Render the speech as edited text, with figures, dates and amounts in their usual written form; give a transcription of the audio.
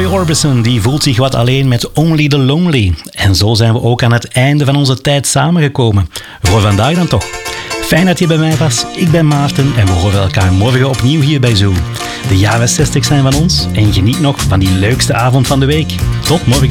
Roy Orbison die voelt zich wat alleen met Only the Lonely. En zo zijn we ook aan het einde van onze tijd samengekomen. Voor vandaag dan toch. Fijn dat je bij mij was. Ik ben Maarten en we horen elkaar morgen opnieuw hier bij Zoo. De jaren 60 zijn van ons en geniet nog van die leukste avond van de week. Tot morgen.